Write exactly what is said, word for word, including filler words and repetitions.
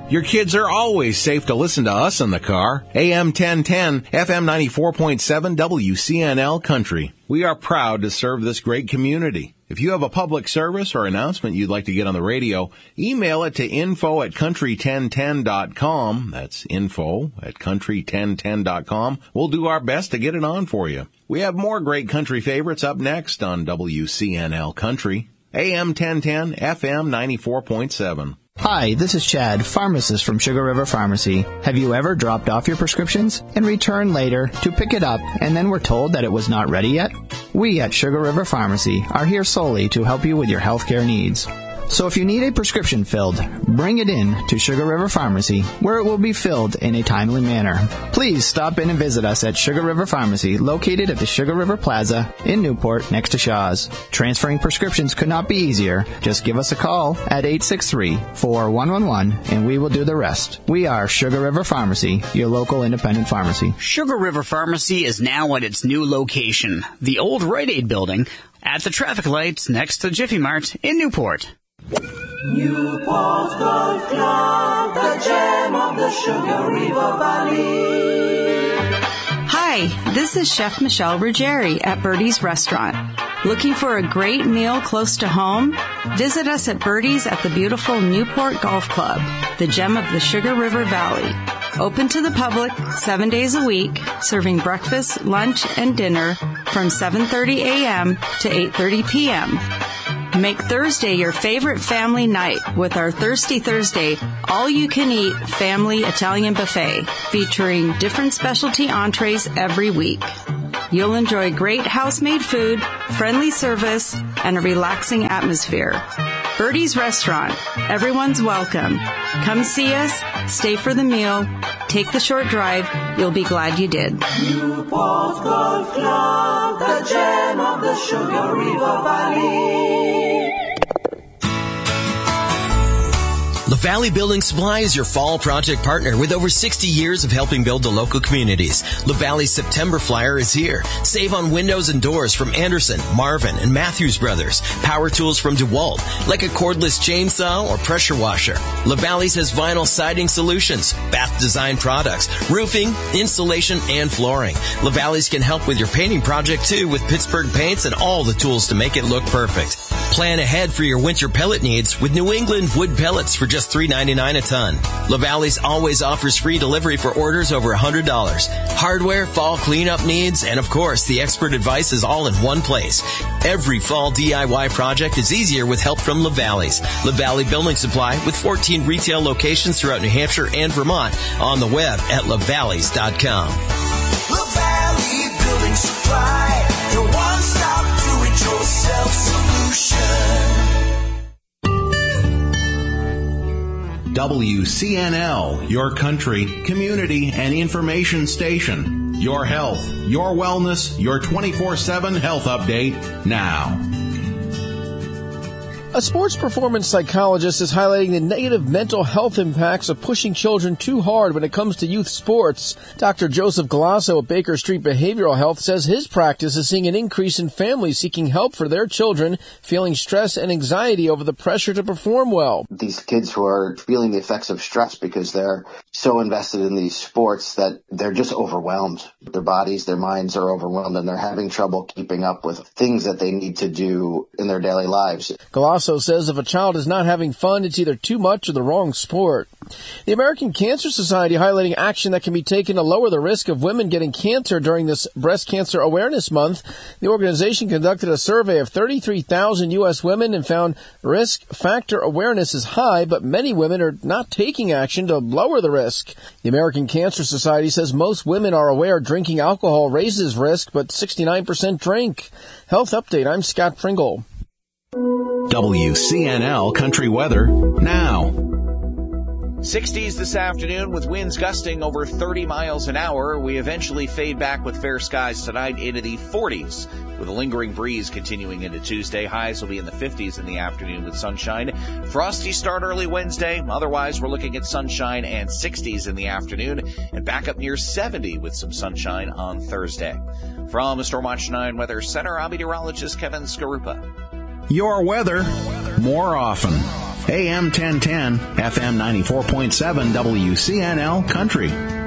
Your kids are always safe to listen to us in the car. A M ten ten, F M ninety-four point seven, W C N L Country. We are proud to serve this great community. If you have a public service or announcement you'd like to get on the radio, email it to info at country ten ten dot com. That's info at country ten ten dot com. We'll do our best to get it on for you. We have more great country favorites up next on W C N L Country. A M ten ten, F M ninety-four point seven. Hi, this is Chad, pharmacist from Sugar River Pharmacy. Have you ever dropped off your prescriptions and returned later to pick it up and then were told that it was not ready yet? We at Sugar River Pharmacy are here solely to help you with your healthcare needs. So if you need a prescription filled, bring it in to Sugar River Pharmacy, where it will be filled in a timely manner. Please stop in and visit us at Sugar River Pharmacy, located at the Sugar River Plaza in Newport, next to Shaw's. Transferring prescriptions could not be easier. Just give us a call at eight six three, four one one one, and we will do the rest. We are Sugar River Pharmacy, your local independent pharmacy. Sugar River Pharmacy is now at its new location, the old Rite Aid building, at the traffic lights next to Jiffy Mart in Newport. Newport Golf Club, the gem of the Sugar River Valley. Hi, this is Chef Michelle Ruggieri at Birdie's Restaurant. Looking for a great meal close to home? Visit us at Birdie's at the beautiful Newport Golf Club, the gem of the Sugar River Valley. Open to the public seven days a week, serving breakfast, lunch, and dinner from seven thirty a.m. to eight thirty p.m. Make Thursday your favorite family night with our Thirsty Thursday all-you-can-eat family Italian buffet featuring different specialty entrees every week. You'll enjoy great house-made food, friendly service, and a relaxing atmosphere. Birdie's Restaurant. Everyone's welcome. Come see us, stay for the meal, take the short drive. You'll be glad you did. Newport Golf Club, the gem of the Sugar River Valley. LaValley Building Supply is your fall project partner with over sixty years of helping build the local communities. LaValley's September Flyer is here. Save on windows and doors from Anderson, Marvin, and Matthews Brothers. Power tools from DeWalt, like a cordless chainsaw or pressure washer. LaValley's has vinyl siding solutions, bath design products, roofing, insulation, and flooring. LaValley's can help with your painting project too with Pittsburgh paints and all the tools to make it look perfect. Plan ahead for your winter pellet needs with New England wood pellets for just three ninety-nine a ton. LaValley's always offers free delivery for orders over one hundred dollars. Hardware, fall cleanup needs, and of course, the expert advice is all in one place. Every fall D I Y project is easier with help from LaValley's. LaValley Building Supply with fourteen retail locations throughout New Hampshire and Vermont on the web at lavalleys dot com. LaValley Building Supply, your one-stop do-it-yourself solution. W C N L, your country, community, and information station. Your health, your wellness, your twenty-four seven health update now. A sports performance psychologist is highlighting the negative mental health impacts of pushing children too hard when it comes to youth sports. Doctor Joseph Galasso at Baker Street Behavioral Health says his practice is seeing an increase in families seeking help for their children, feeling stress and anxiety over the pressure to perform well. These kids who are feeling the effects of stress because they're so invested in these sports that they're just overwhelmed. Their bodies, their minds are overwhelmed, and they're having trouble keeping up with things that they need to do in their daily lives. Galasso says if a child is not having fun, it's either too much or the wrong sport. The American Cancer Society highlighting action that can be taken to lower the risk of women getting cancer during this Breast Cancer Awareness Month. The organization conducted a survey of thirty-three thousand U S women and found risk factor awareness is high, but many women are not taking action to lower the risk. The American Cancer Society says most women are aware drinking alcohol raises risk, but sixty-nine percent drink. Health Update, I'm Scott Pringle. W C N L Country Weather now. sixties this afternoon with winds gusting over thirty miles an hour. We eventually fade back with fair skies tonight into the forties with a lingering breeze continuing into Tuesday. Highs will be in the fifties in the afternoon with sunshine. Frosty start early Wednesday. Otherwise, we're looking at sunshine and sixties in the afternoon and back up near seventy with some sunshine on Thursday. From Stormwatch nine Weather Center, I'm meteorologist Kevin Skarupa. Your weather more often. A M ten ten, F M ninety-four point seven W C N L Country.